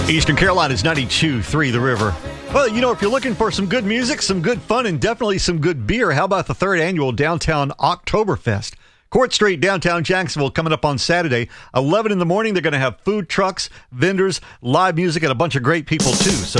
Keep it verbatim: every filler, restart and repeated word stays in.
Eastern Carolina's ninety-two point three The River. Well, you know, if you're looking for some good music, some good fun, and definitely some good beer, how about the third annual Downtown Oktoberfest? Court Street, downtown Jacksonville, coming up on Saturday, eleven in the morning. They're going to have food trucks, vendors, live music, and a bunch of great people, too. So